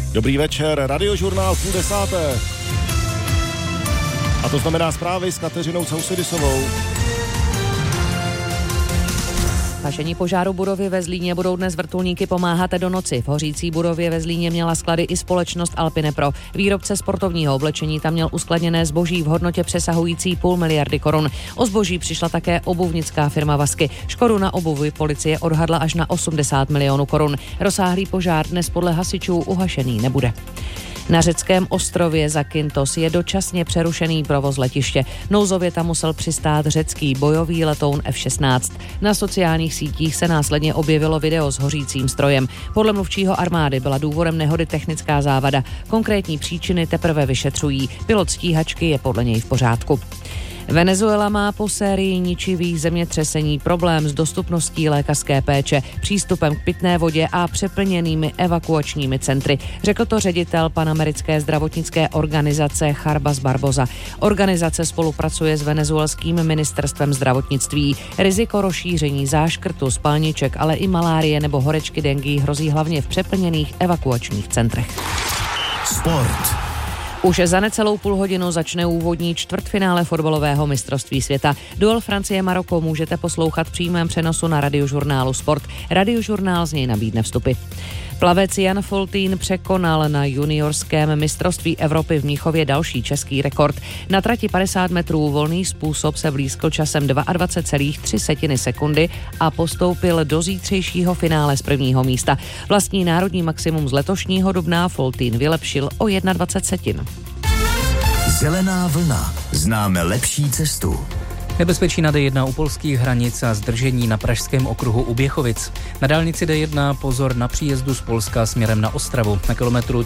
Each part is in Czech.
Dobrý večer, Radiožurnál 9:30. A to znamená zprávy s Kateřinou Sousedisovou. Hašení požáru budovy ve Zlíně budou dnes vrtulníky pomáhat do noci. V hořící budově ve Zlíně měla sklady i společnost Alpinepro. Výrobce sportovního oblečení tam měl uskladněné zboží v hodnotě přesahující 500 milionů korun. O zboží přišla také obuvnická firma Vasky. Škodu na obuvi policie odhadla až na 80 milionů korun. Rozsáhlý požár dnes podle hasičů uhašený nebude. Na řeckém ostrově Zakynthos je dočasně přerušený provoz letiště. Nouzově tam musel přistát řecký bojový letoun F-16. Na sociálních sítích se následně objevilo video s hořícím strojem. Podle mluvčího armády byla důvodem nehody technická závada. Konkrétní příčiny teprve vyšetřují. Pilot stíhačky je podle něj v pořádku. Venezuela má po sérii ničivých zemětřesení problém s dostupností lékařské péče, přístupem k pitné vodě a přeplněnými evakuačními centry. Řekl to ředitel panamerické zdravotnické organizace Charbas Barbosa. Organizace spolupracuje s venezuelským ministerstvem zdravotnictví. Riziko rozšíření záškrtu, spalniček, ale i malárie nebo horečky dengue hrozí hlavně v přeplněných evakuačních centrech. Sport. Už za necelou půl hodinu začne úvodní čtvrtfinále fotbalového mistrovství světa. Duel Francie-Maroko můžete poslouchat v přímém přenosu na Radiožurnálu Sport. Radiožurnál z něj nabídne vstupy. Plavec Jan Foltín překonal na juniorském mistrovství Evropy v Mnichově další český rekord. Na trati 50 metrů volný způsob se blízkl časem 22,3 sekundy a postoupil do zítřejšího finále z prvního místa. Vlastní národní maximum z letošního dubna Foltín vylepšil o 21 setin. Zelená vlna. Známe lepší cestu. Nebezpečí na D1 u polských hranic a zdržení na pražském okruhu u Běchovic. Na dálnici D1 pozor na příjezdu z Polska směrem na Ostravu. Na kilometru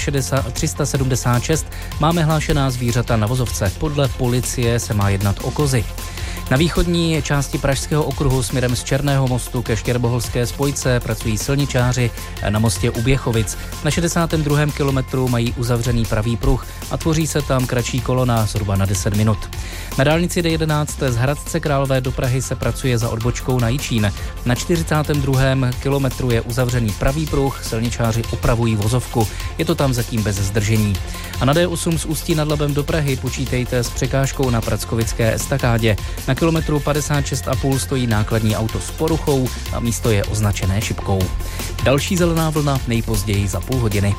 376 máme hlášená zvířata na vozovce. Podle policie se má jednat o kozy. Na východní části pražského okruhu směrem z Černého mostu ke Štěrboholské spojce pracují silničáři na mostě u Běchovic. Na 62. kilometru mají uzavřený pravý pruh a tvoří se tam kratší kolona zhruba na 10 minut. Na dálnici D11 z Hradce Králové do Prahy se pracuje za odbočkou na Jičín. Na 42. kilometru je uzavřený pravý pruh, silničáři opravují vozovku. Je to tam zatím bez zdržení. A na D8 z Ústí nad Labem do Prahy počítejte s překážkou na Prackovické estakádě. Na kilometru 56,5 stojí nákladní auto s poruchou a místo je označené šipkou. Další zelená vlna nejpozději za půl hodiny.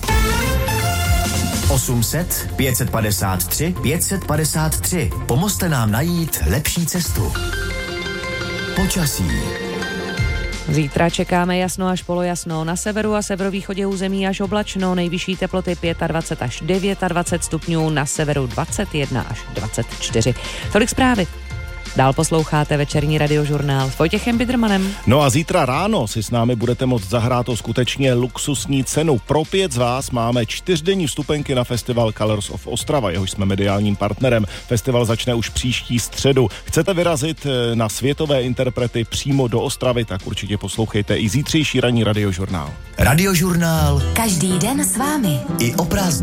800 553 553. Pomozte nám najít lepší cestu. Počasí. Zítra čekáme jasno až polojasno. Na severu a severovýchodě území až oblačno. Nejvyšší teploty 25 až 29 stupňů, na severu 21 až 24. Tolik zprávy. Dál posloucháte večerní Radiožurnál s Vojtěchem Bidermanem. No a zítra ráno si s námi budete moct zahrát o skutečně luxusní cenu. Pro 5 z vás máme 4denní vstupenky na festival Colors of Ostrava, jehož jsme mediálním partnerem. Festival začne už příští středu. Chcete vyrazit na světové interprety přímo do Ostravy, tak určitě poslouchejte i zítřejší ranní Radiožurnál. Radiožurnál. Každý den s vámi. I o prázdninách.